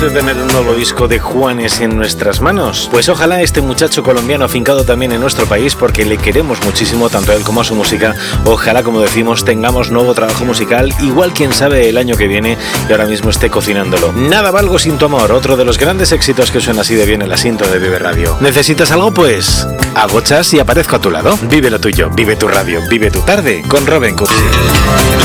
de tener un nuevo disco de Juanes en nuestras manos. Pues ojalá este muchacho colombiano afincado también en nuestro país, porque le queremos muchísimo tanto a él como a su música. Ojalá, como decimos, tengamos nuevo trabajo musical, igual quién sabe el año que viene, y ahora mismo esté cocinándolo. Nada valgo sin tu amor, otro de los grandes éxitos que suena así de bien en la cinta de Vive Radio. ¿Necesitas algo? Pues agochas y aparezco a tu lado. Vive lo tuyo, vive tu radio, vive tu tarde con Robin Cursi.